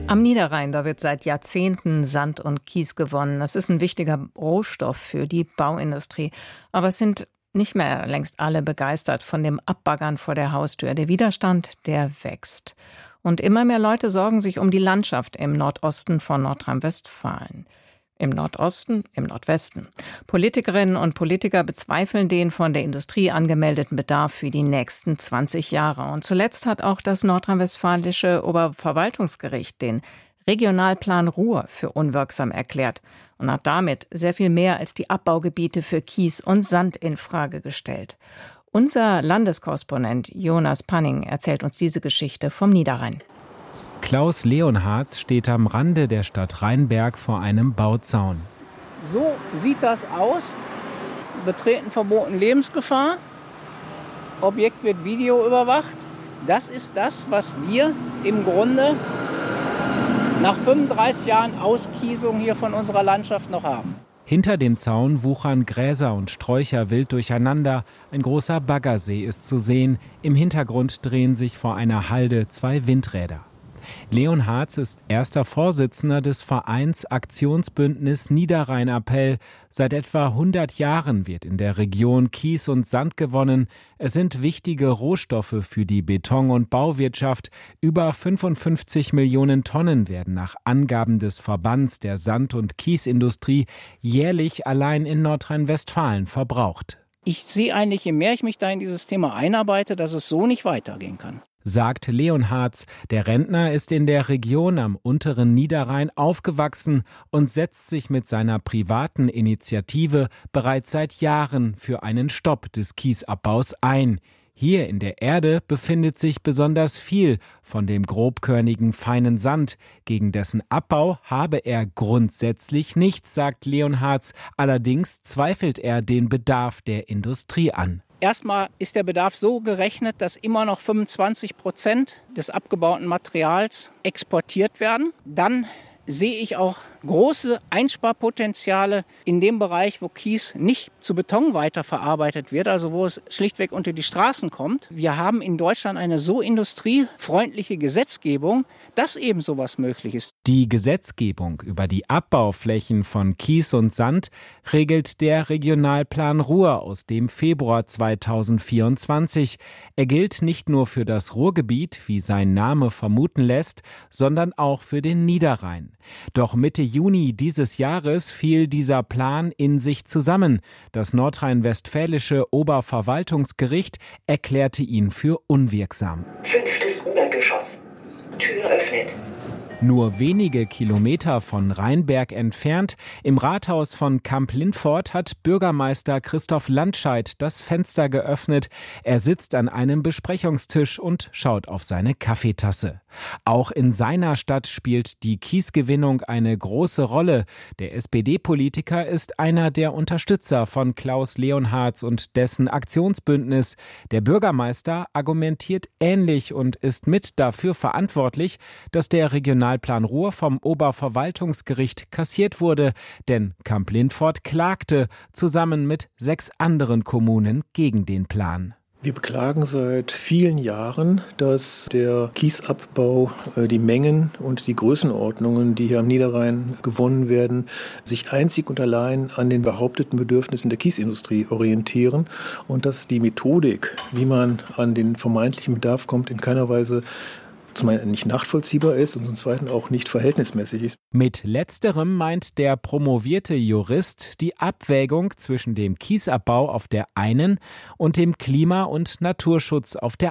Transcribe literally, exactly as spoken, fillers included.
Am Niederrhein, da wird seit Jahrzehnten Sand und Kies gewonnen. Das ist ein wichtiger Rohstoff für die Bauindustrie. Aber es sind nicht mehr längst alle begeistert von dem Abbaggern vor der Haustür. Der Widerstand, der wächst. Und immer mehr Leute sorgen sich um die Landschaft im Nordosten von Nordrhein-Westfalen. Im Nordosten, im Nordwesten. Politikerinnen und Politiker bezweifeln den von der Industrie angemeldeten Bedarf für die nächsten zwanzig Jahre. Und zuletzt hat auch das nordrhein-westfälische Oberverwaltungsgericht den Regionalplan Ruhr für unwirksam erklärt und hat damit sehr viel mehr als die Abbaugebiete für Kies und Sand in Frage gestellt. Unser Landeskorrespondent Jonas Panning erzählt uns diese Geschichte vom Niederrhein. Klaus Leonhardt steht am Rande der Stadt Rheinberg vor einem Bauzaun. So sieht das aus. Betreten verboten, Lebensgefahr. Objekt wird videoüberwacht. Das ist das, was wir im Grunde nach fünfunddreißig Jahren Auskiesung hier von unserer Landschaft noch haben. Hinter dem Zaun wuchern Gräser und Sträucher wild durcheinander. Ein großer Baggersee ist zu sehen. Im Hintergrund drehen sich vor einer Halde zwei Windräder. Leonhardt ist erster Vorsitzender des Vereins Aktionsbündnis Niederrhein-Appell. Seit etwa hundert Jahren wird in der Region Kies und Sand gewonnen. Es sind wichtige Rohstoffe für die Beton- und Bauwirtschaft. Über fünfundfünfzig Millionen Tonnen werden nach Angaben des Verbands der Sand- und Kiesindustrie jährlich allein in Nordrhein-Westfalen verbraucht. Ich sehe eigentlich, je mehr ich mich da in dieses Thema einarbeite, dass es so nicht weitergehen kann, sagt Leonhardt. Der Rentner ist in der Region am unteren Niederrhein aufgewachsen und setzt sich mit seiner privaten Initiative bereits seit Jahren für einen Stopp des Kiesabbaus ein. Hier in der Erde befindet sich besonders viel von dem grobkörnigen feinen Sand. Gegen dessen Abbau habe er grundsätzlich nichts, sagt Leonhardt. Allerdings zweifelt er den Bedarf der Industrie an. Erstmal ist der Bedarf so gerechnet, dass immer noch fünfundzwanzig Prozent des abgebauten Materials exportiert werden. Dann sehe ich auch große Einsparpotenziale in dem Bereich, wo Kies nicht zu Beton weiterverarbeitet wird, also wo es schlichtweg unter die Straßen kommt. Wir haben in Deutschland eine so industriefreundliche Gesetzgebung, dass eben sowas möglich ist. Die Gesetzgebung über die Abbauflächen von Kies und Sand regelt der Regionalplan Ruhr aus dem Februar zweitausendvierundzwanzig. Er gilt nicht nur für das Ruhrgebiet, wie sein Name vermuten lässt, sondern auch für den Niederrhein. Doch Mitte Juni dieses Jahres fiel dieser Plan in sich zusammen. Das nordrhein-westfälische Oberverwaltungsgericht erklärte ihn für unwirksam. Fünftes Obergeschoss. Tür öffnet. Nur wenige Kilometer von Rheinberg entfernt, im Rathaus von Kamp-Lintfort, hat Bürgermeister Christoph Landscheid das Fenster geöffnet. Er sitzt an einem Besprechungstisch und schaut auf seine Kaffeetasse. Auch in seiner Stadt spielt die Kiesgewinnung eine große Rolle. Der S P D-Politiker ist einer der Unterstützer von Klaus Leonhardt und dessen Aktionsbündnis. Der Bürgermeister argumentiert ähnlich und ist mit dafür verantwortlich, dass der Regionalplan Ruhr vom Oberverwaltungsgericht kassiert wurde, denn Kamp-Lintfort klagte zusammen mit sechs anderen Kommunen gegen den Plan. Wir beklagen seit vielen Jahren, dass der Kiesabbau, die Mengen und die Größenordnungen, die hier am Niederrhein gewonnen werden, sich einzig und allein an den behaupteten Bedürfnissen der Kiesindustrie orientieren und dass die Methodik, wie man an den vermeintlichen Bedarf kommt, in keiner Weise zum einen nicht nachvollziehbar ist und zum Zweiten auch nicht verhältnismäßig ist. Mit letzterem meint der promovierte Jurist die Abwägung zwischen dem Kiesabbau auf der einen und dem Klima- und Naturschutz auf der